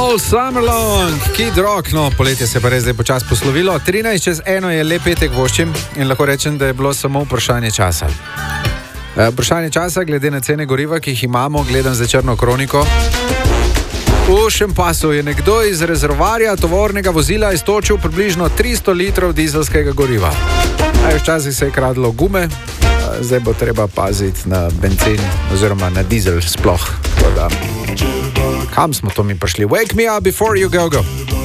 All summer long, Kid Rock, no, poletje se pa res zdaj počas poslovilo. 13:01 je lep petek voščim in lahko rečem, da je bilo samo vprašanje časa. Vprašanje časa, glede na cene goriva, ki jih imamo, gledam za črno kroniko. V Šempasu je nekdo iz rezervoarja tovornega vozila iztočil približno 300 litrov dizelskega goriva. Včasih se je kradlo gume, zdaj bo treba paziti na bencin oziroma na dizel sploh. Kam smo to mi prišli? Wake me up before you go.